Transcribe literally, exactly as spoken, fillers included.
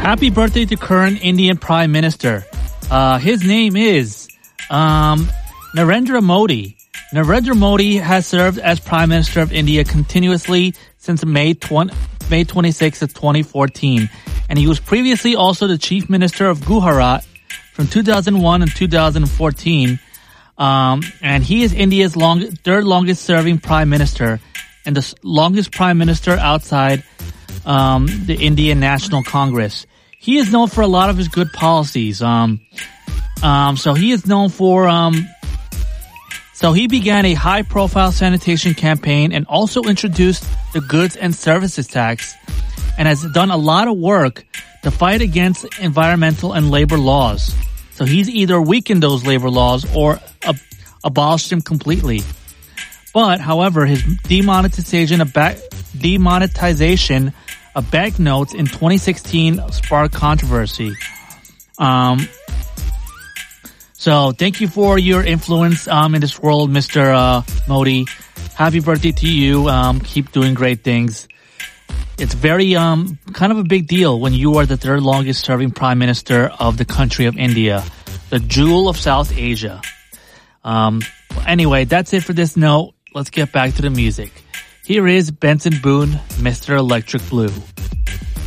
Happy birthday to current Indian Prime Minister. Uh, his name is um, Narendra Modi. Narendra Modi has served as Prime Minister of India continuously since May twenty-sixth of twenty fourteen. And he was previously also the Chief Minister of Gujarat from two thousand one and two thousand fourteen. Um, and he is India's long, third longest serving Prime Minister and the longest Prime Minister outside um, the Indian National Congress. He is known for a lot of his good policies. Um, um, so he is known for, um, so he began a high profile sanitation campaign and also introduced the goods and services tax and has done a lot of work to fight against environmental and labor laws. So he's either weakened those labor laws or ab- abolished them completely. But, however, his demonetization of ba- demonetization of banknotes in twenty sixteen sparked controversy. Um, so thank you for your influence um, in this world, Mister Uh, Modi. Happy birthday to you. Um, keep doing great things. It's very um kind of a big deal when you are the third longest serving Prime Minister of the country of India, the jewel of South Asia. Um, anyway, that's it for this note. Let's get back to the music. Here is Benson Boone, Mister Electric Blue.